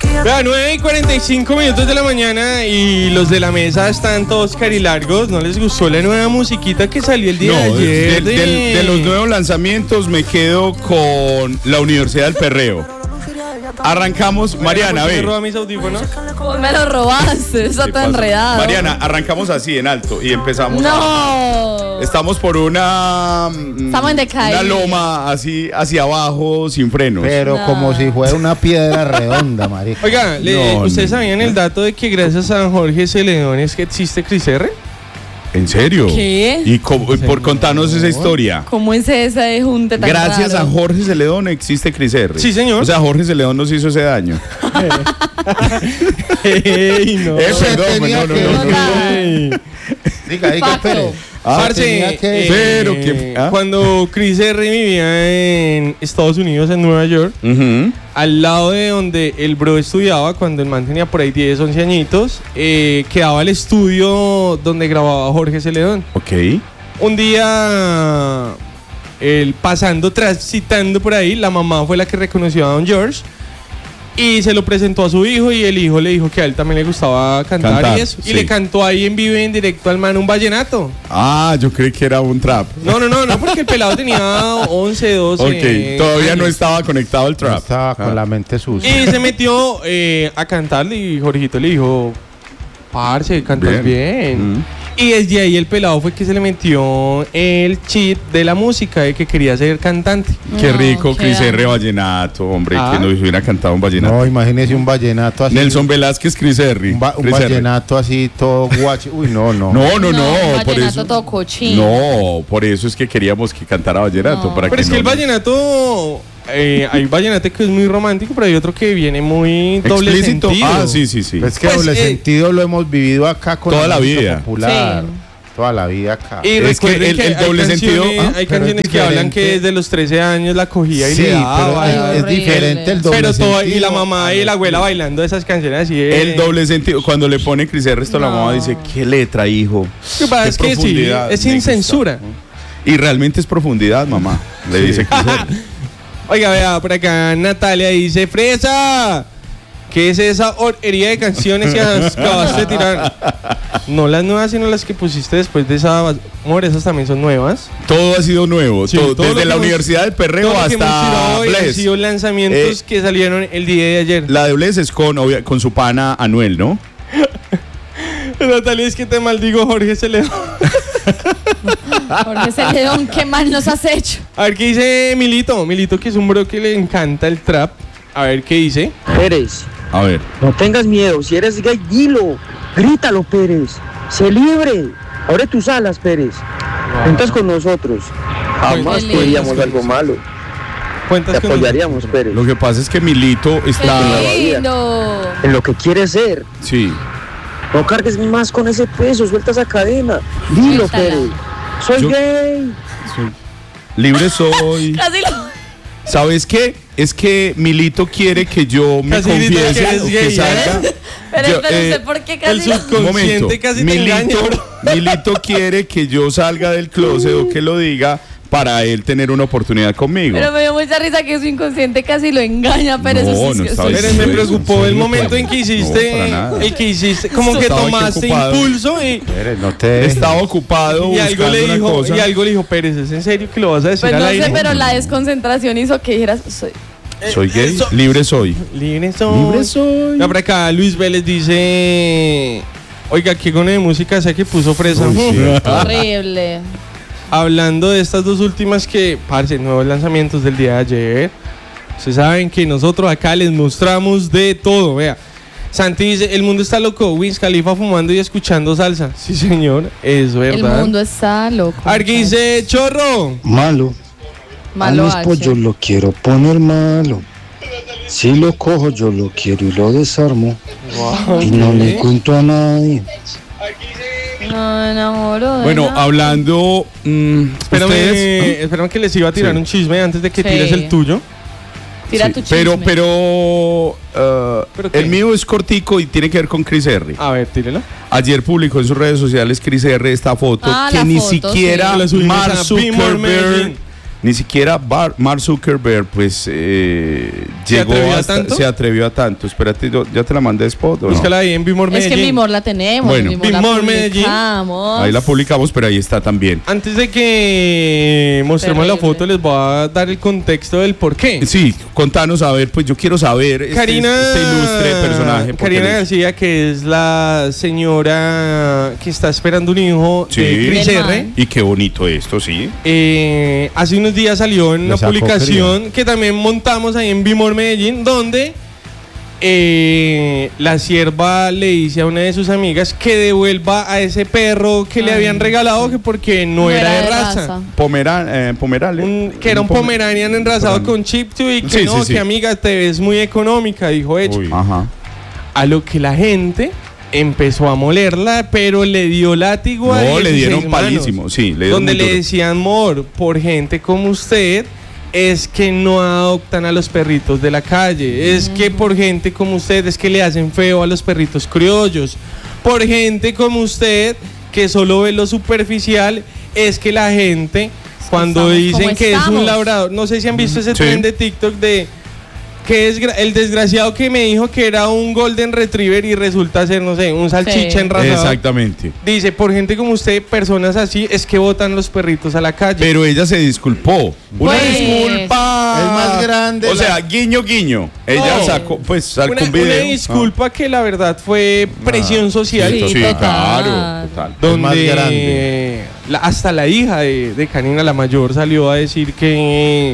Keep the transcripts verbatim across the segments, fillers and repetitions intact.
Vea, nueve y cuarenta y cinco minutos de la mañana y los de la mesa están todos carilargos. ¿No les gustó la nueva musiquita que salió el día No, de ayer? de, de- de los nuevos lanzamientos me quedo con la Universidad del Perreo. Arrancamos, Mariana, ¿Por qué ve. me roba mis audífonos? Me lo robaste, está ¿Qué todo pasa? enredado. Mariana, arrancamos así en alto y empezamos. a- No. Estamos por una mm, Estamos en decaída. una loma así hacia abajo sin frenos. Pero No. como si fuera una piedra redonda, marica. Oiga, le- No, ¿ustedes no. sabían el dato de que gracias a Jorge Celedón es que existe Cris R? ¿En serio? ¿Qué? Y co- por contarnos esa historia. ¿Cómo es ese junte tan Gracias raro? a Jorge Celedón existe Cris R. Sí, señor. O sea, Jorge Celedón nos hizo ese daño. Ey, no. Eh, Eso perdón, tenía no, no, que- no, no. Ey. Diga, diga, Facto. espere. Ah, Parce, tenía que- eh, Pero que- ¿ah? cuando Cris R vivía en Estados Unidos, en Nueva York, Ujú. al lado de donde el bro estudiaba, cuando el man tenía por ahí diez, once añitos, eh, quedaba el estudio donde grababa Jorge Celedón. Ok. Un día, él pasando, transitando por ahí, la mamá fue la que reconoció a Don George y se lo presentó a su hijo y el hijo le dijo que a él también le gustaba cantar, Cantar, y eso. Y sí. le cantó ahí en vivo y en directo al man un vallenato. Ah, yo creí que era un trap. No, no, no, no, porque el pelado tenía once, doce Ok, todavía no años. estaba conectado al trap. Estaba con Ah. la mente sucia. Y se metió eh, a cantarle y Jorgito le dijo, parce, cantas bien. Mm. Y desde ahí el pelado fue que se le metió el cheat de la música, de que quería ser cantante. Qué No, rico, qué Cris R. daño. Vallenato, hombre, Ah. que nos hubiera cantado un vallenato. No, imagínese un vallenato así. Nelson Velázquez, Cris R. Un, va- un Cris R. vallenato así todo guacho. Uy, no, no. No, no, no, un por vallenato eso. todo cochino. No, por eso es que queríamos que cantara vallenato. No. Para Pero que es que no- el vallenato, eh, hay vallenato que es muy romántico, pero hay otro que viene muy doble Explícito. sentido. Ah, sí, sí, sí. Es que Pues, doble eh, sentido lo hemos vivido acá con Toda la música vida. popular. Sí. Toda la vida acá. Y Es que recuerden el- el hay doble sentido- canciones- ah, hay pero canciones es que hablan que diferente. desde los trece años la cogía y Sí, le pero daba. Ay, es, es horrible. diferente el doble Pero todo, sentido. y la mamá y la abuela bailando esas canciones así. de- El doble sentido. Cuando le pone Cris R, esto la No. mamá dice, ¿qué letra, hijo? Lo que pasa Qué es que sí, profundidad, es me sin gusta. censura. Y realmente es profundidad, mamá. Le dice Cris R. Oiga, vea, por acá Natalia dice, Fresa, ¿qué es esa hornería de canciones que acabaste de tirar? No las nuevas, sino las que pusiste después de esa. Amor, esas también son nuevas. Todo ha sido nuevo. Sí, todo, todo lo desde que la hemos- Universidad del Perreo Todo lo que hemos tirado hasta hoy han Bless. sido lanzamientos Eh, que salieron el día de ayer. La de Bless es con, obvia- con su pana Anuel, ¿no? Natalia, es que te maldigo, Jorge Celedón. Jorge Celedón, ¿qué mal nos has hecho? A ver qué dice Milito. Milito, que es un bro que le encanta el trap. A ver qué dice. Pérez, A ver. no tengas miedo. Si eres gay, dilo. Grítalo, Pérez. Sé libre. Abre tus alas, Pérez. Cuentas con nosotros. Jamás Qué te diríamos lindo. algo malo. Te Cuentas con apoyaríamos, Pérez. Lo que pasa es que Milito está. ¡Qué lindo! En lo que quieres ser. Sí. No cargues más con ese peso. Suelta esa cadena. Dilo, Suéltala. Pérez. Soy Yo- gay. Libre soy. Casi lo... ¿Sabes qué? Es que Milito quiere que yo me Casi grita confiese que eres o que gay, salga. Pero, Yo, pero eh, sé por qué el casi lo... Un subconsciente momento. casi te engaña, Milito, bro. Milito quiere que yo salga del closet o que lo diga para él tener una oportunidad conmigo. Pero me dio mucha risa que su inconsciente casi lo engaña, pero No, eso sí no es estaba que... Pero diciendo me eso, preocupó sí, el no, momento para- en que no, hiciste, para nada. el que hiciste, como que Estaba aquí tomaste ocupado. impulso y, Espere, no te Estaba ocupado y algo buscando le una dijo, cosa. y algo le dijo, Pérez, ¿es en serio que lo vas a decir Pues al no aire? sé, pero la desconcentración hizo que dijeras... Soy... Soy gay, Eso- libre soy. Libre soy. Libre soy. Ya por acá Luis Vélez dice, oiga, qué gone de música sé que puso Fresa. Uy, sí. Horrible. Hablando de estas dos últimas que, parce, nuevos lanzamientos del día de ayer. Ustedes saben que nosotros acá les mostramos de todo, vea. Santi dice, el mundo está loco, Wiz Khalifa fumando y escuchando salsa. Sí, señor, es El verdad. mundo está loco. A ver, ¿qué dice Chorro? Malo. Malo a mi esposo H. yo lo quiero poner malo. Si lo cojo yo lo quiero y lo desarmo. Y no le cuento a nadie. No me enamoro de Bueno, nada. hablando. mm, Espérame, ustedes- espérame que les iba a tirar Sí. un chisme antes de que Sí. tires el tuyo. Tira Sí, tu chisme. pero, pero, uh, ¿Pero qué? el mío es cortico y tiene que ver con Cris R. A ver, tírelo. Ayer publicó en sus redes sociales Cris R esta foto Ah, que la ni foto, siquiera sí. La subimos Mark a Be More Zuckerberg Medellín. Ni siquiera Bar- Mark Zuckerberg, pues, eh, ¿Se llegó atrevió a hasta- tanto? se atrevió a tanto. Espérate, yo- ¿ya te la mandé spot o no? Búscala ahí en Bimor Es que Medellín. Bimor la tenemos. Bueno. Bimor la Bimor Medellín. publicamos. Ahí la publicamos, pero ahí está también. Antes de que mostremos la Terrible. foto, les voy a dar el contexto del por qué. Sí, contanos, a ver, pues yo quiero saber este, Karina, este ilustre personaje. porque Karina lo- García, que es la señora que está esperando un hijo Sí. de Cris Del R. man. Y qué bonito esto, sí. Eh, hace unos días salió en Le una sacó publicación que también montamos ahí en Bimor Medellín, donde eh, la sierva le dice a una de sus amigas que devuelva a ese perro que le Ay, habían regalado, que porque no, era, de raza. Pomeran, eh, Pomerale. Un- que era un Pomer- Pomeranian enrasado con chiptune y que Sí, no, sí, sí. que amiga, te ves muy económica, dijo ella. Uy. Ajá. A lo que la gente empezó a molerla, pero le dio látigo a No, le dieciséis dieron manos, palísimo, sí, le dieron donde muy le duro. decían, amor, por gente como usted, es que no adoptan a los perritos de la calle, es que por gente como usted es que le hacen feo a los perritos criollos, por gente como usted que solo ve lo superficial, es que la gente cuando estamos dicen como que es un estamos. labrador, no sé si han visto ese Sí. tren de TikTok de que es gra- el desgraciado que me dijo que era un golden retriever y resulta ser, no sé, un salchicha Sí. enrasado. Exactamente. Dice, por gente como usted, personas así, es que botan los perritos a la calle. Pero ella se disculpó. Una Pues. disculpa. Es más grande O la- sea, guiño, guiño. Ella No. sacó, pues, sacó una, un video. una disculpa que la verdad fue presión social. Sí, Sí, total. claro, total. Donde Es más grande. la- hasta la hija de, de Karina, la mayor, salió a decir que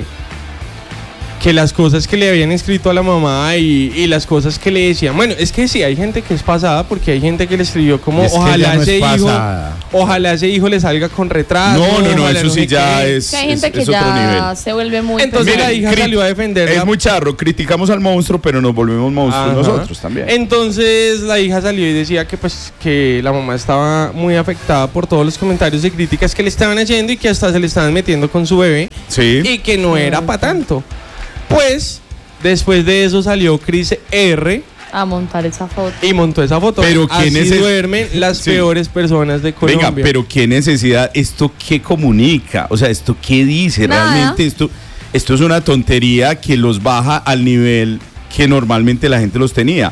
que las cosas que le habían escrito a la mamá y, y las cosas que le decían, bueno, es que sí, hay gente que es pasada porque hay gente que le escribió como Es que ojalá ella no es ese hijo, pasada. ojalá ese hijo le salga con retraso. No, no, no, ojalá eso sí sé ya qué. es, Que hay gente es- que es otro ya nivel. se vuelve muy Entonces pesada. la hija cri- salió a defenderla. Es muy charro, criticamos al monstruo, pero nos volvemos monstruos Ajá. nosotros también. Entonces la hija salió y decía que pues que la mamá estaba muy afectada por todos los comentarios de críticas que le estaban haciendo y que hasta se le estaban metiendo con su bebé Sí. y que no era para tanto. Pues después de eso salió Cris R A montar esa foto. y montó esa foto. Pero así ¿quién es el- duermen las Sí. peores personas de Colombia. Venga, pero qué necesidad, esto qué comunica, o sea, esto qué dice, Nada. realmente esto, esto es una tontería que los baja al nivel que normalmente la gente los tenía.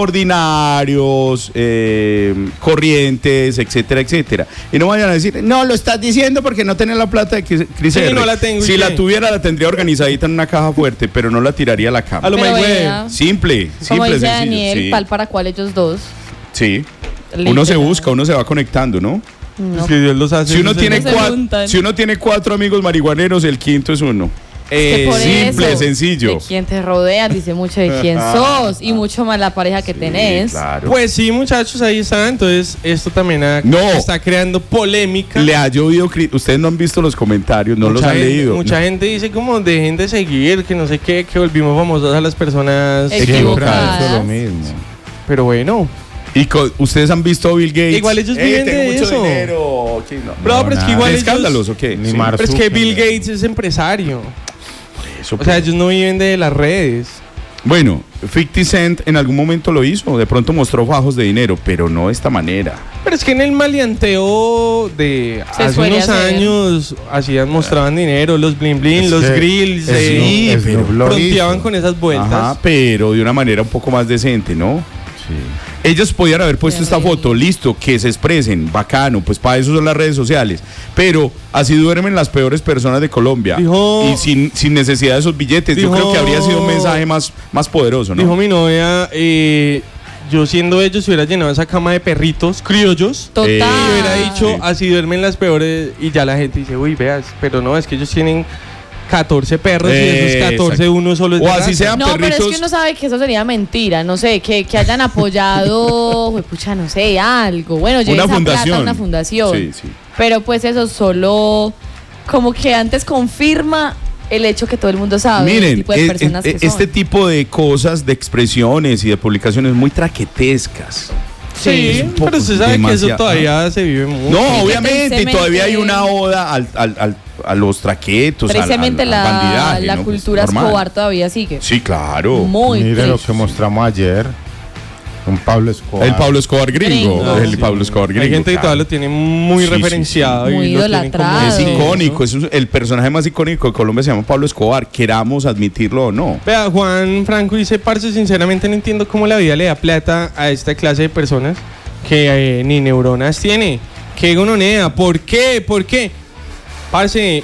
Ordinarios, eh, corrientes, etcétera, etcétera. Y no vayan a decir, no, lo estás diciendo porque no tenés la plata de Cris Sí, R. no la tengo, ¿y Si qué? la tuviera, la tendría organizadita en una caja fuerte, pero no la tiraría a la cama. A lo Pero my way. vea, Simple, como simple, dice sencillo. Daniel, sí. pal para cual ellos dos. Sí. Uno se Literal. busca, uno se va conectando, ¿no? No. Es que Dios los hace. Si uno, esos tiene se señores. cuatro, juntan. si uno tiene cuatro amigos marihuaneros, el quinto es uno. Es que Eh, por simple, eso, sencillo. De quién te rodea dice mucho de quién sos y mucho más la pareja que tenés. Claro. Pues sí, muchachos, ahí está. Entonces, esto también ha- No. está creando polémica. Le ha llovido. cri- Ustedes no han visto los comentarios, no los Mucha han gente- leído. Mucha gente dice como dejen de seguir, que no sé qué, que volvimos famosas a las personas Equivocadas. Siempre equivocadas. ha hecho lo mismo. Pero bueno, Y co- ustedes han visto a Bill Gates. Igual ellos Eh, viven tengo de mucho eso. dinero. Ok, no. Bro, No, pero es que nada. igual ¿De ellos- escándalos o qué? Ni Sí. Mark pero es que Bill Zuckerberg. Gates es empresario. Eso, O sea, ellos no viven de las redes. Bueno, fifty Cent en algún momento lo hizo. De pronto mostró fajos de dinero, pero no de esta manera. Pero es que en el maleanteo de Se hace suele unos hacer. años hacían, mostraban dinero, los bling bling, Es los que grills, es eh, no- Sí, es pero no lo fronteaban hizo. con esas vueltas. Ajá, pero de una manera un poco más decente, ¿no? Sí. Ellos podían haber puesto esta Terrible. foto, listo, que se expresen, bacano, pues para eso son las redes sociales. Pero así duermen las peores personas de Colombia. Dijo- y sin, sin necesidad de esos billetes. Yo Dijo- creo que habría sido un mensaje más, más poderoso, ¿no? Dijo mi novia, eh, yo siendo ellos hubiera llenado esa cama de perritos criollos. Total. Eh, Y hubiera dicho, Sí. así duermen las peores. Y ya la gente dice, uy, veas, pero no, es que ellos tienen catorce perros y de esos Eh, catorce exacto. uno solo es O de así raza. sean No, pero es perritos. que uno sabe que eso sería mentira, no sé, que, que hayan apoyado, pues, pucha, no sé, algo. Bueno, lleve Una esa fundación. plata a una fundación. Sí, sí. Pero pues eso solo como que antes confirma el hecho que todo el mundo sabe, el Miren, tipo de eh, personas eh, que este son. tipo de cosas, de expresiones y de publicaciones muy traquetescas. Sí, es un poco pero usted sabe que eso demasiado. todavía se vive mucho. No, obviamente, y tristemente- todavía hay una oda al, al- al- a los traquetos, al- al- Precisamente al la, bandidaje, la ¿no? Pues, cultura normal. Escobar todavía sigue. Sí, claro. Muy Mire lo triste. que mostramos ayer. Un Pablo Escobar. El Pablo Escobar gringo. Gringo. El Sí. Pablo Escobar gringo. Hay gente que claro. todavía lo tiene muy Sí, sí, referenciado. sí. y Muy lo tienen como- idolatrado. Es Sí, icónico, es un- el personaje más icónico de Colombia se llama Pablo Escobar, queramos admitirlo o no. Vea, Juan Franco dice, parce, sinceramente no entiendo cómo la vida le da plata a esta clase de personas que eh, ni neuronas tiene. Qué gononea, ¿por qué? ¿Por qué? Parce,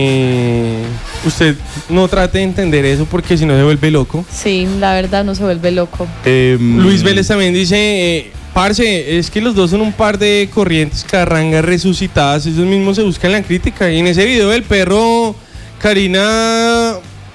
eh, usted no trate de entender eso porque si no se vuelve loco. Sí, la verdad no se vuelve loco. Em, Luis Vélez también dice, eh, parce, es que los dos son un par de corrientes carrangas resucitadas, ellos mismos se buscan la crítica. Y en ese video del perro, Karina,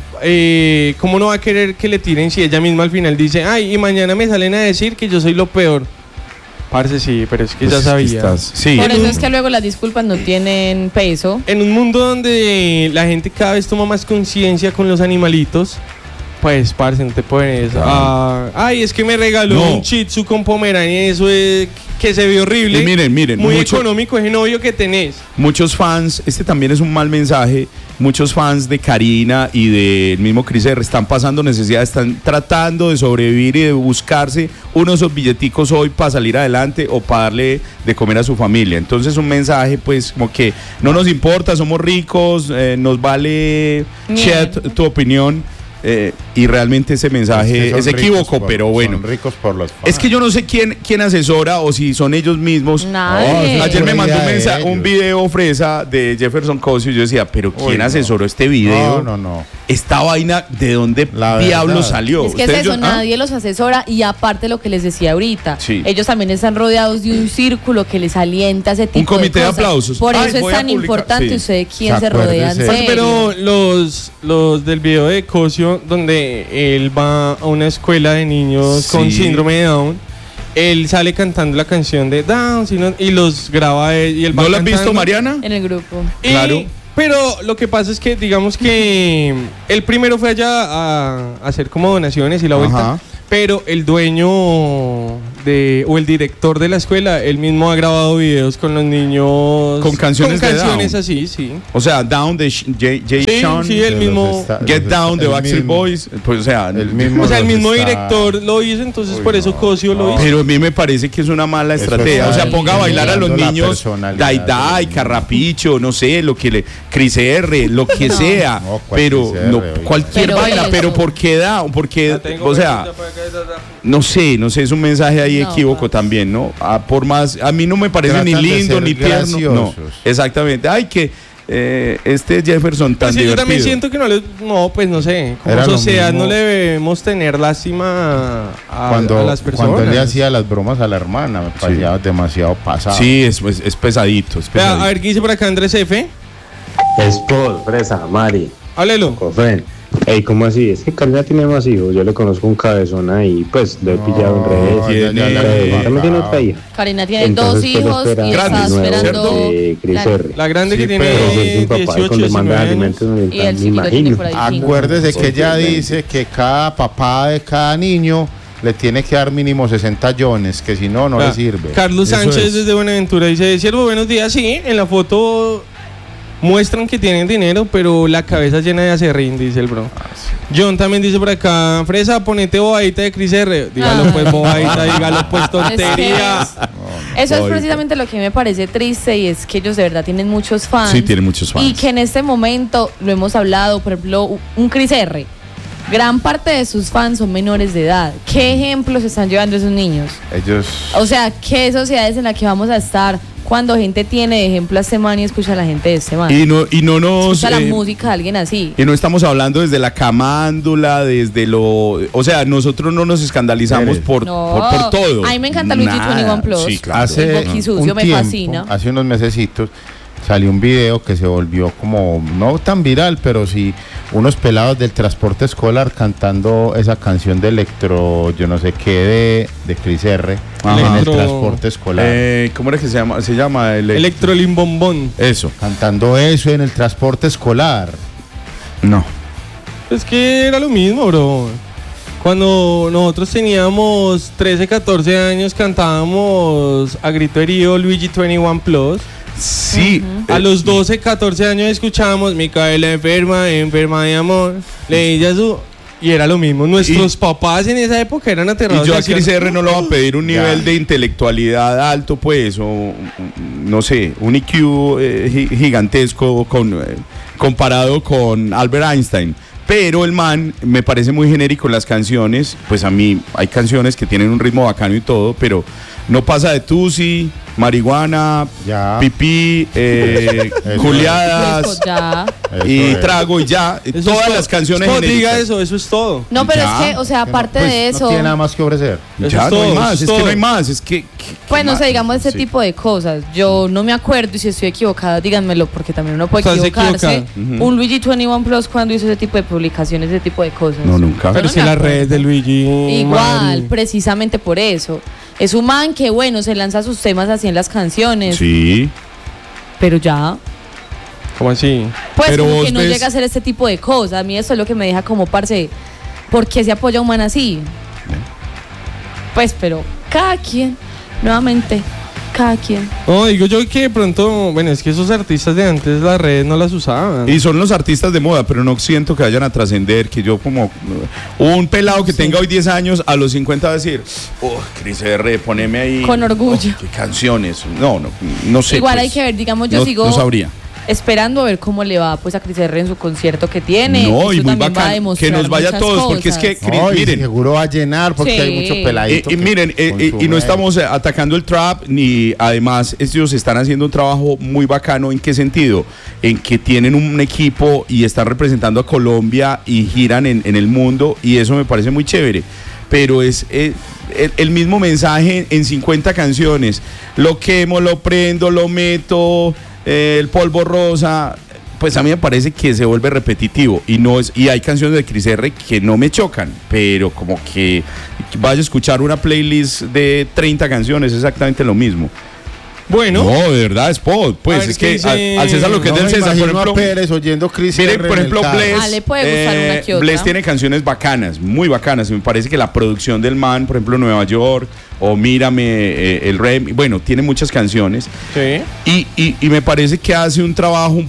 eh, ¿cómo no va a querer que le tiren si ella misma al final dice, ay, y mañana me salen a decir que yo soy lo peor? Parce, sí, pero es que pues ya es que sabía. estás- sí. Por en eso un- es que luego las disculpas no tienen peso. En un mundo donde la gente cada vez toma más conciencia con los animalitos, pues, parce, no te pones. ah, ay, es que me regaló No. un Shih Tzu con Pomerania, eso es que se ve horrible. Y miren, miren, Muy mucho- económico ese novio que tenés. Muchos fans, este también es un mal mensaje, muchos fans de Karina y del mismo Cris R están pasando necesidad, están tratando de sobrevivir y de buscarse uno de esos billeticos hoy para salir adelante o para darle de comer a su familia. Entonces un mensaje pues como que no nos importa, somos ricos, eh, nos vale Bien. chat tu opinión. eh, y realmente ese mensaje que es, son equívoco, ricos por- pero bueno. Son ricos por los fans. Es que yo no sé quién, quién asesora o si son ellos mismos. Nadie. Ayer me Buena mandó un, idea de mensaje, un ellos. video fresa de Jefferson Cosio y yo decía, pero ¿quién Uy, no. asesoró este video? No, no, no. Esta vaina, ¿de dónde La diablo verdad. salió? Es que es Ustedes, eso, yo- ¿ah? nadie los asesora y aparte lo que les decía ahorita, Sí. ellos también están rodeados de un círculo que les alienta ese tipo comité de cosas. aplausos. Por Ay, eso es voy a tan publicar, importante sí. usted quién se Acuérdese. rodea en Parce, serio. Pero los, los del video de Cosio, donde él va a una escuela de niños con Sí. síndrome de Down, él sale cantando la canción de Down si no- y los graba él, y él va ¿No lo has visto, cantando. Mariana? En el grupo. Y- Claro. Pero lo que pasa es que, digamos que él primero fue allá a, a hacer como donaciones y la vuelta. Ajá. Pero el dueño de o el director de la escuela, él mismo ha grabado videos con los niños. Con canciones con de canciones Down. así, sí. O sea, Down de Sh- Jay, Jay Sí, Sean, sí, el de mismo. los esta- Get los Down de el Backstreet mismo- Boys. Pues, o sea, el mismo O sea, el los mismo está- director lo hizo, entonces Uy, por eso no, Cosio lo no. hizo. pero a mí me parece que es una mala Eso estrategia. está O sea, ponga a bailar a los eliminando la niños personalidad Dai de Dai, los Carrapicho, no sé, lo que le. Cris R, lo que No. sea. No, ¿cuál pero Cris R, no, oiga? cualquier Pero vaina. eso. Pero ¿por qué Down? Porque, La tengo o sea, perfecta para acá, ta, ta. no sé, no sé, es un mensaje ahí No, equívoco parce. también, ¿no? Ah, por más, a mí no me parece Tratan ni de lindo ser ni tierno. No, graciosos. exactamente. Ay, que eh, este Jefferson tan Pues sí, yo divertido. también siento que no le. No, pues no sé. Como Era lo sociedad mismo. no le debemos tener lástima a, Cuando, a las personas. cuando él le hacía las bromas a la hermana, me parecía demasiado pasado. Sí, es, es, es pesadito, es Vea, pesadito. a ver qué dice por acá Andrés F. Es Paul, Fresa, Mari, Háblelo. Cofren. Ey, ¿cómo así? Es que Karina tiene más hijos. Yo le conozco un cabezón ahí, pues lo he pillado en redes. ya, ya, ya, Pero ya, también tiene ya. otra hija. Karina tiene Entonces, dos ¿qué le hijos espera y Grandes, está el nuevo esperando de Cris la- R? La grande Sí, que tiene pero Pues un papá dieciocho, con demanda de diecinueve alimentos años. ambientales, y el me chiquito tiene imagino. por ahí cinco. Acuérdese que ella Porque, dice que cada papá de cada niño le tiene que dar mínimo sesenta millones, que si no, no Ah, le sirve. Carlos Eso Sánchez es. desde Buenaventura dice, Siervo, buenos días. Sí, en la foto muestran que tienen dinero, pero la cabeza llena de acerrín, dice el bro. John también dice por acá, Fresa, ponete bobadita de Cris R. Dígalo Ah. pues bobadita, dígalo pues tontería. Es que Eso es Bobadita. precisamente lo que me parece triste y es que ellos de verdad tienen muchos fans. Sí, tiene muchos fans. Y que en este momento, lo hemos hablado, por ejemplo, un Cris R. Gran parte de sus fans son menores de edad. ¿Qué ejemplos están llevando esos niños? Ellos. O sea, ¿qué sociedades en las que vamos a estar cuando gente tiene de ejemplo a este man y escucha a la gente de este man? Y no, y no nos. Escucha la eh, música de alguien así. Y no estamos hablando desde la camándula, desde lo. O sea, nosotros no nos escandalizamos Eres. por, No. por, por todo. A mí me encanta Luigi Nada. veintiuno Plus. Sí, claro. Hace El boquisucio un me tiempo, fascina. hace unos mesecitos salió un video que se volvió como no tan viral, pero sí unos pelados del transporte escolar cantando esa canción de electro, yo no sé qué de, de Cris R Ajá. en el Electro- transporte escolar. Eh, ¿Cómo era que se llama? Se llama el Electrolimbombón. Eso. Cantando eso en el transporte escolar. No. Es que era lo mismo, bro. Cuando nosotros teníamos trece, catorce años, cantábamos a grito herido Luigi veintiuno Plus. Sí. A eh, los doce, catorce años escuchábamos Micaela enferma, enferma de amor. Leía su... Y era lo mismo. Nuestros y, papás en esa época eran aterrados. Y yo a Cris R no le voy a pedir un nivel ya. de intelectualidad alto, pues, o no sé, un I Q eh, gigantesco con, eh, comparado con Albert Einstein. Pero el man me parece muy genérico en las canciones. Pues a mí hay canciones que tienen un ritmo bacano y todo, pero no pasa de tusi, marihuana, ya. pipí, eh, culiadas ya. y eso trago y ya. Eso todas es las canciones no genéricas. diga eso, eso es todo. No, pero ya. es que, o sea, aparte pues, de eso... No tiene nada más que ofrecer. Ya, eso no es todo, hay más, es, es todo. que no hay más, es que... que pues no sé, digamos ese sí. tipo de cosas. Yo no me acuerdo y si estoy equivocada, díganmelo, porque también uno puede equivocarse. Uh-huh. Un Luigi veintiuno Plus cuando hizo ese tipo de publicaciones, ese tipo de cosas. No, nunca. Pero no es que las redes de Luigi... Igual, Mari. precisamente por eso. Es un man que, bueno, se lanza sus temas así en las canciones. Sí. Pero ya... ¿Cómo así? Pues pero como que no ves... llega a hacer este tipo de cosas. A mí eso es lo que me deja como, parce, ¿por qué se apoya a un man así? Bien. Pues, pero cada quien, nuevamente, cada quien. No, digo yo que de pronto, bueno, es que esos artistas de antes las redes no las usaban. Y son los artistas de moda, pero no siento que vayan a trascender, que yo como un pelado que sí. tenga hoy diez años, a los cincuenta va a decir, oh, Cris R, poneme ahí. Con orgullo. Oh, qué canciones. No, no, no sé. Igual pues, hay que ver, digamos, yo no, sigo no sabría. esperando a ver cómo le va pues a Cris R en su concierto que tiene. No, y Eso muy también va a bacán. demostrar Que nos vaya a muchas todos, cosas. porque es que, Cris, No, y miren. seguro va a llenar porque Sí. hay mucho peladito. Eh, y miren, eh, y no estamos eh, atacando el trap, ni además ellos están haciendo un trabajo muy bacano. ¿En qué sentido? En que tienen un equipo y están representando a Colombia y giran en, en el mundo, y eso me parece muy chévere. Pero es eh, el, el mismo mensaje en cincuenta canciones. Lo quemo, lo prendo, lo meto, eh, el polvo rosa. Pues a mí me parece que se vuelve repetitivo y no es, y hay canciones de Cris R que no me chocan, pero como que vaya a escuchar una playlist de treinta canciones, es exactamente lo mismo. Bueno. No, de verdad, spot. Pues ver, es que dice... al, al César lo que no es del me César, por imagino ejemplo. a Pérez oyendo Cris Miren, R por en ejemplo, el carro. Bless. Ah, le puede gustar una que otra. Bless tiene canciones bacanas, muy bacanas. Y me parece que la producción del man, por ejemplo, Nueva York o Mírame, eh, el Rem, bueno, tiene muchas canciones. Sí. Y, y, y me parece que hace un trabajo un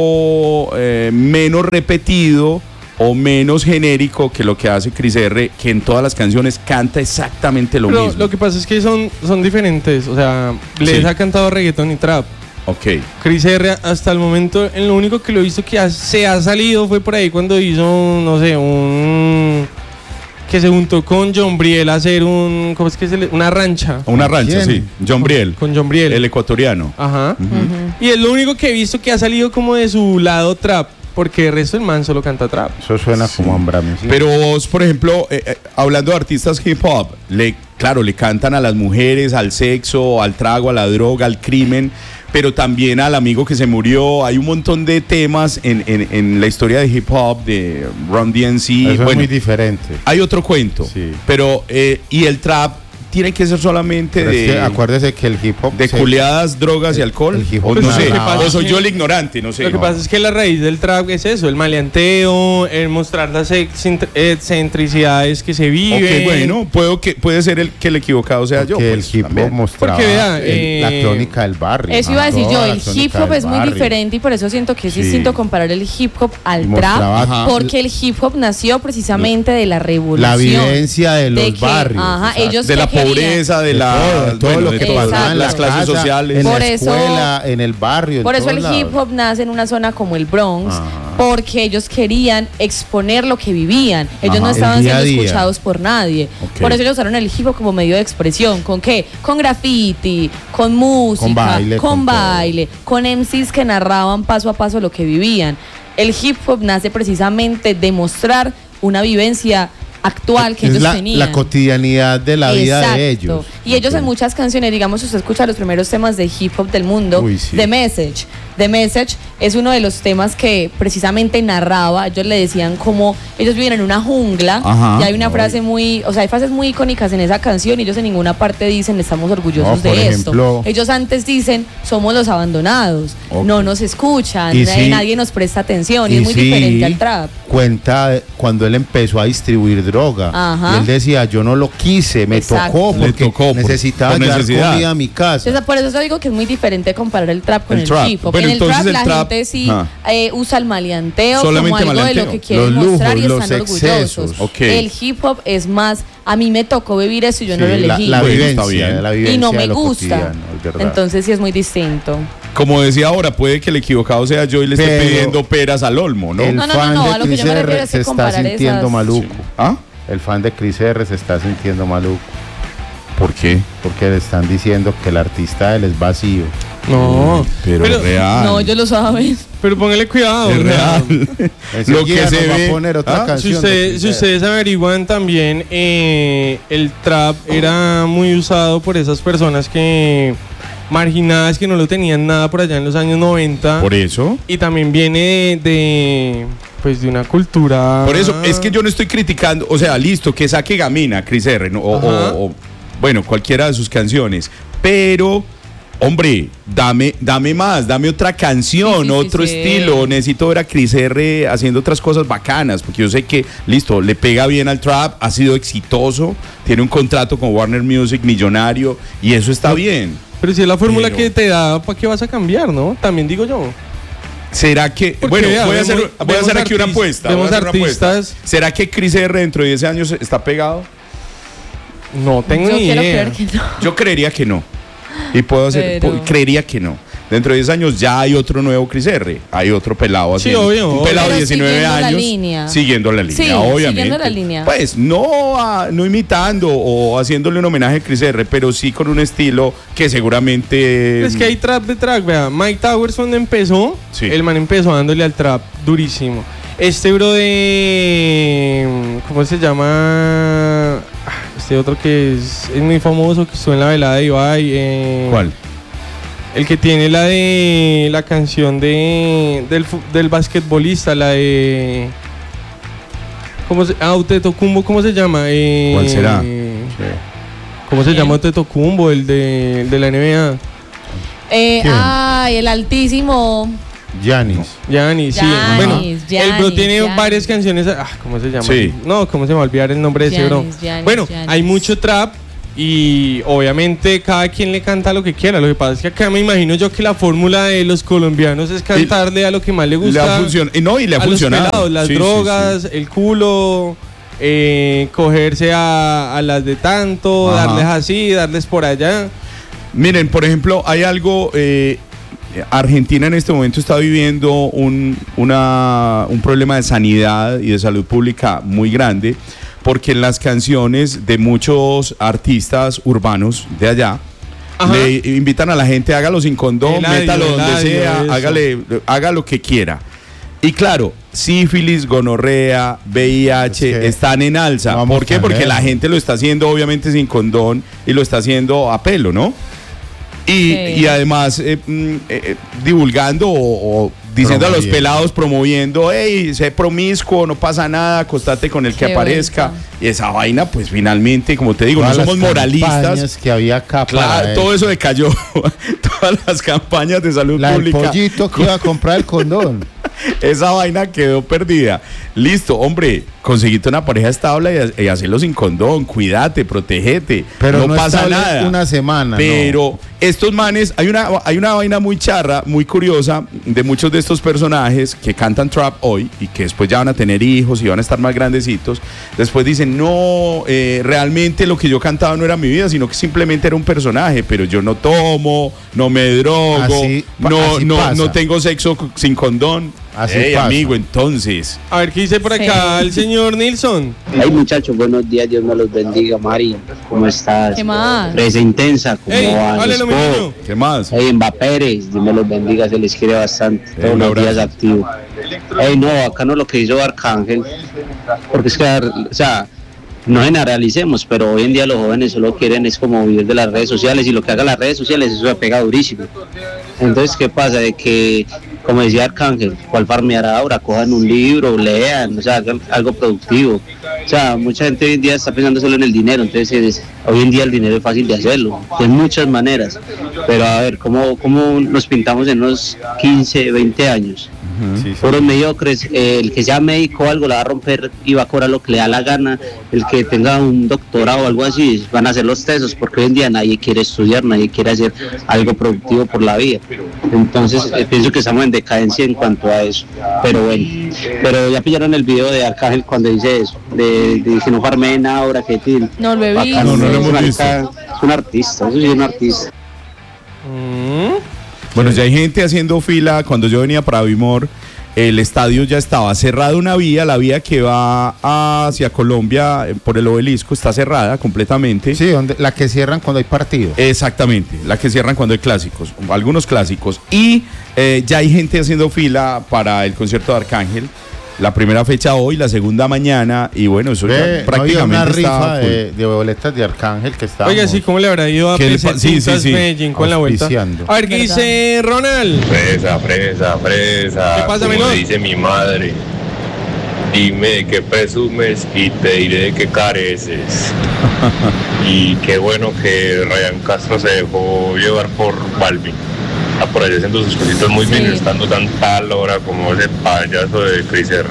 poco eh, menos repetido o menos genérico que lo que hace Cris R, que en todas las canciones canta exactamente lo Pero mismo. lo que pasa es que son, son diferentes. O sea, les Sí. ha cantado reggaetón y trap. Ok. Cris R hasta el momento, en lo único que lo he visto que ha- se ha salido fue por ahí cuando hizo, no sé, un... que se juntó con John Briel a hacer un... ¿Cómo es que se le...? Una rancha. Una rancha, ¿Quién? sí. John Briel. Con John Briel. El ecuatoriano. Ajá. Ujú. Y es lo único que he visto que ha salido como de su lado trap. Porque el resto del man solo canta trap. Eso suena como Ambrami. ¿Sí? Pero vos, por ejemplo, eh, eh, hablando de artistas hip hop, le, claro, le cantan a las mujeres, al sexo, al trago, a la droga, al crimen, pero también al amigo que se murió. Hay un montón de temas en, en, en la historia de hip hop, de Run D M C. Eso Bueno, es muy diferente. hay otro cuento, Sí. pero eh, y el trap tiene que ser solamente Pero es de... que acuérdese que el hip hop de se- culiadas, drogas y el- alcohol. el hip hop O no Pues sé, lo que pasa o es soy que- yo el ignorante, no sé. Lo que No. pasa es que la raíz del trap es eso, el maleanteo, el mostrar las excent- excentricidades que se viven. Ok, bueno, puedo que, puede ser el que el equivocado sea yo. que pues, el hip hop también. mostraba Porque vea, el- eh, la crónica del barrio. Eso iba a decir toda yo, la el hip crónica hop del es muy barrio. diferente y por eso siento que es Sí. distinto comparar el hip hop al Y trap, mostraba Ajá. porque el hip hop nació precisamente de la revolución. la vivencia de los de que, barrios. Ajá, exacto. ellos De que la querían. pobreza, de De la... todo, de todo bueno, lo de que todo, pasaba en las la clases casa, sociales. en Por la eso- escuela, en el barrio. en Por eso todos el lados. hip hop nace en una zona como el Bronx, Ajá. porque ellos querían exponer lo que vivían. Ellos Ajá. no El estaban día a siendo día. escuchados por nadie. Ok. Por eso ellos usaron el hip hop como medio de expresión. ¿Con qué? Con graffiti, con música, Con baile, con, con todo. baile, con M Cs que narraban paso a paso lo que vivían. El hip hop nace precisamente de mostrar una vivencia actual que es ellos la, tenían. la cotidianidad de la vida Exacto. de ellos. Y ellos Ok. en muchas canciones, digamos, usted escucha los primeros temas de hip hop del mundo, Uy, sí. The Message. The Message es uno de los temas que precisamente narraba, ellos le decían como ellos viven en una jungla, Ajá. y hay una frase muy, o sea, hay frases muy icónicas en esa canción y ellos en ninguna parte dicen estamos orgullosos No, por de ejemplo- esto. Ellos antes dicen somos los abandonados, Ok. no nos escuchan, Y nadie, sí- nadie nos presta atención y, Y es muy sí, diferente al trap. Cuenta de cuando él empezó a distribuir droga. Ajá. Y él decía, yo no lo quise, me Exacto. tocó Le porque tocó por- necesitaba por llevar necesidad. comida a mi casa. Entonces, por eso digo que es muy diferente comparar el trap con El el, trap. hip hop. Bueno, en el entonces trap el la trap- gente sí ah. eh, usa el maleanteo Solamente como algo de maleanteo. lo que quieren Los mostrar y lujos, están los orgullosos. excesos. Ok. El hip hop es más, a mí me tocó vivir eso y yo no lo Sí, la, elegí. la Bueno, vivencia, está bien. la vivencia y no de me lo gusta. cotidiano, es verdad. Entonces sí es muy distinto. Como decía ahora, puede que el equivocado sea yo y le esté Pero pidiendo peras al olmo, ¿no? el No, no, no, fan no, a de lo que Chris yo me refiero R es se que está comparar sintiendo esas- maluco. ¿Ah? El fan de Chris R se está sintiendo maluco ¿Por qué? porque le están diciendo que el artista de él es vacío. No, Pero, pero, real. No, yo lo saben. pero póngale cuidado. Es o sea, real. Ese Lo que día se nos va ve- a poner otra Ah, Si, canción. de usted- Chris si R. ustedes averiguan también, eh, el trap era muy usado por esas personas que marginadas, que no lo tenían nada por allá en los años noventa. Por eso. Y también viene de, de, pues de una cultura. Por eso, es que yo no estoy criticando, o sea, listo, que saque Gamina, Chris R, ¿no? o, Ajá. o- o, bueno, cualquiera de sus canciones, pero, hombre, dame, dame más, dame otra canción, Sí, sí, sí, otro sí. estilo. Necesito ver a Chris R haciendo otras cosas bacanas, porque yo sé que, listo, le pega bien al trap, ha sido exitoso, tiene un contrato con Warner Music millonario, y eso está bien. Pero si es la fórmula Pero- que te da, ¿para qué vas a cambiar, no? También digo yo. ¿Será que, Porque, bueno, vea, voy a hacer, vemos- voy a hacer vemos aquí una artis- apuesta. voy a vemos hacer una apuesta. artistas- ¿Será que Chris R dentro de diez años está pegado? No tengo Yo ni quiero idea. creer que no. Yo creería que no. Y puedo hacer, Pero- po- creería que no. Dentro de diez años ya hay otro nuevo Chris R. Hay otro pelado Sí, haciendo- obvio, Un obvio. pelado de Pero diecinueve siguiendo la años. línea. Siguiendo la línea, Sí, obviamente. siguiendo la línea. Pues no, a- no imitando o haciéndole un homenaje a Chris R, pero sí con un estilo que seguramente. Es que hay trap de trap, vea. Mike Towers cuando empezó, Sí. el man empezó dándole al trap durísimo. Este bro de... ¿Cómo se llama? Ah, Este otro que es, es muy famoso, que estuvo en la velada de Ibai. eh, ¿Cuál? El que tiene la de... La canción de... Del, fu- del basquetbolista, la de... ¿Cómo se...? Ah, Tetocumbo, ¿cómo se llama? Eh, ¿Cuál será? ¿Cómo se ¿Quién? llama Tetocumbo? El de, el de la N B A. Eh, ¿Quién? ay, el altísimo. Giannis. Giannis, sí. Giannis, Bueno, Giannis, el bro tiene Giannis. varias canciones. Ah, ¿cómo se llama? Sí. No, ¿cómo se me va a olvidar el nombre de ese bro? Giannis, Giannis, Bueno, Giannis. hay mucho trap y obviamente cada quien le canta lo que quiera. Lo que pasa es que acá me imagino yo que la fórmula de los colombianos es cantarle a lo que más le Le gusta. ha funcionado. No, y le ha a los funcionado. pelados, las Sí, sí, drogas, el culo, eh, cogerse a, a las de tanto, Ajá. darles así, darles por allá. sí. Miren, por ejemplo, hay algo. eh, Argentina en este momento está viviendo un, una- un problema de sanidad y de salud pública muy grande, porque en las canciones de muchos artistas urbanos de allá Ajá. le invitan a la gente, hágalo sin condón, Eladio, métalo donde Eladio, sea, eso. hágale, haga lo que quiera. Y claro, sífilis, gonorrea, V I H Es que están en alza. no vamos ¿Por qué? tan Porque lejos. la gente lo está haciendo obviamente sin condón y lo está haciendo a pelo, ¿no? Y, Sí. y además eh, mm, eh, eh, divulgando o, o diciendo a los Promoviendo. pelados, promoviendo, hey, sé promiscuo, no pasa nada, acostate con el que Qué aparezca. vuelta. Y esa vaina, pues finalmente, como te digo, Todas no las somos moralistas. campañas que había acá para Claro, él. todo eso decayó. Todas las campañas de salud La del pública. pollito que iba a comprar el condón. Esa vaina quedó perdida. Listo, hombre, conseguiste una pareja estable y, y hacerlo sin condón. Cuídate, protégete. Pero no, no pasa estable nada. una semana, Pero estos manes, hay una, hay una vaina muy charra, muy curiosa de muchos de estos personajes que cantan trap hoy y que después ya van a tener hijos y van a estar más grandecitos. Después dicen, no, eh, realmente lo que yo cantaba no era mi vida, sino que simplemente era un personaje. Pero yo no tomo, no me drogo, Así pa- no, así no, pasa. no tengo sexo c- sin condón. Así Ey, pasa. amigo, entonces. A ver, ¿qué dice por acá Sí. el señor Nilsson? Hey muchachos, buenos días, Dios me los bendiga. Mari, ¿cómo estás? ¿Qué más? Presa intensa, ¿cómo Ey, vas? háblelo, mi Espo? niño. ¿Qué más? Hey, Mbappé, Dios me los bendiga, se les quiere bastante. un Todos los abrazo. días activo. Hey, no, acá no lo que hizo Arcángel, porque es que, o sea, no generalicemos, pero hoy en día los jóvenes solo quieren es como vivir de las redes sociales y lo que hagan las redes sociales eso se pega durísimo. Entonces, ¿qué pasa? De que, como decía Arcángel, ¿cuál farmeará ahora? Cojan un libro, lean, o sea, hagan algo productivo. O sea, mucha gente hoy en día está pensando solo en el dinero, entonces es- hoy en día el dinero es fácil de hacerlo, de muchas maneras. Pero a ver, ¿cómo, cómo nos pintamos en unos quince, veinte años? Uh-huh. Sí, sí. Puros mediocres, eh, el que sea médico o algo la va a romper y va a cobrar lo que le da la gana, el que tenga un doctorado o algo así van a ser los tesos, porque hoy en día nadie quiere estudiar, nadie quiere hacer algo productivo por la vida. Entonces eh, pienso que estamos en decadencia en cuanto a eso, pero bueno, pero ya pillaron el video de Arcángel cuando dice eso, de, de que no farme nada ahora que til. No lo he visto. No, no lo hemos es, visto. es un artista, eso sí es un artista. Mm. Bueno, ya hay gente haciendo fila. Cuando yo venía para Vimor, el estadio ya estaba cerrada una vía, la vía que va hacia Colombia eh, por el Obelisco está cerrada completamente. Sí, donde, la que cierran cuando hay partido. Exactamente, la que cierran cuando hay clásicos, algunos clásicos. Y eh, ya hay gente haciendo fila para el concierto de Arcángel. La primera fecha hoy, la segunda mañana, y bueno, eso Ve, ya no había prácticamente una rifa está full. de, de boletas de Arcángel que estaba. Oiga, sí, ¿cómo le habrá ido a ¿Qué le pa- sí, Pesetitas sí, sí. Medellín con la vuelta? Auspiciando. A ver, ¿qué ¿Verdad? dice Ronald? Fresa, fresa, fresa. ¿Qué pasa, como menor? dice mi madre. Dime de qué presumes y te diré de qué careces. Y qué bueno que Ryan Castro se dejó llevar por Balvin. Está por allá haciendo sus cositas muy Sí. bien, estando tan tal hora como ese payaso de Chris R.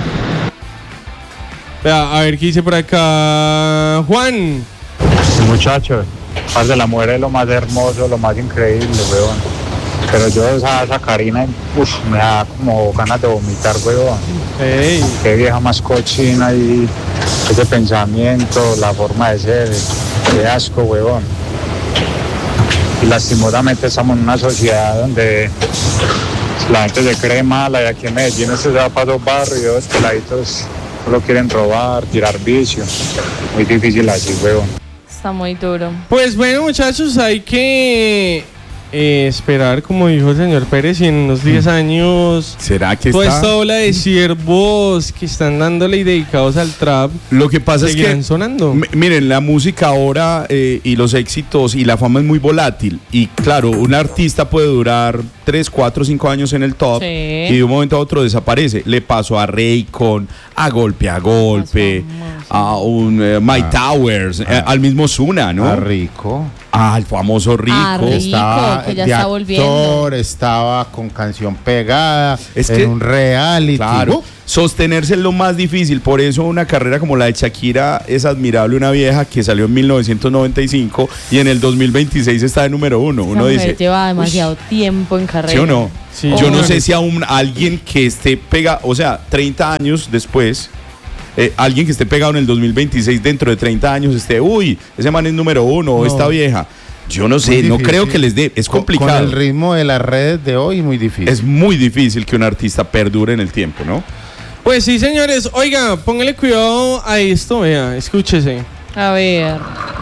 Vea, a ver, ¿qué dice por acá? Juan. Muchachos, parce, la mujer es lo más hermoso, lo más increíble, weón. Pero yo esa, esa Karina, uf, me da como ganas de vomitar, weón. Ey. Qué vieja más cochina y ese pensamiento, la forma de ser, qué asco, weón. Y lastimosamente estamos en una sociedad donde la gente se cree mala y aquí en Medellín se va para los barrios, peladitos solo quieren robar, tirar vicio. Muy difícil así, weón. Está muy duro. Pues bueno, muchachos, hay que eh, esperar, como dijo el señor Pérez, y en unos diez años ¿Será que toda está? esta ola de siervos que están dándole y dedicados al trap Lo que pasa es seguirán que sonando. M- miren, la música ahora eh, y los éxitos y la fama es muy volátil. Y claro, un artista puede durar tres, cuatro, cinco años en el top Sí. y de un momento a otro desaparece. Le pasó a Raycon, a Golpe a Golpe, a un eh, My Towers, eh, al mismo Zuna, ¿no? Ah, rico. Al famoso Rico. Ah, Rico. Estaba que ya de está actor, volviendo. estaba con canción pegada, Es en que- un reality. Claro, Uh, sostenerse es lo más difícil, por eso una carrera como la de Shakira es admirable, una vieja que salió en mil novecientos noventa y cinco y en el dos mil veintiséis está de número uno. Esa Uno mujer dice, lleva demasiado tiempo en carrera. ¿sí o no? Sí. Yo no Obvio. sé si aún alguien que esté pegado, o sea, treinta años después, eh, alguien que esté pegado en el dos mil veintiséis dentro de treinta años esté, uy, ese man es número uno o No. esta vieja. Yo no sé, muy no difícil. creo que les dé, es Con- complicado. Con el ritmo de las redes de hoy, muy difícil. Es muy difícil que un artista perdure en el tiempo, ¿no? Pues sí, señores. Oiga, póngale cuidado a esto, vea, escúchese. A ver.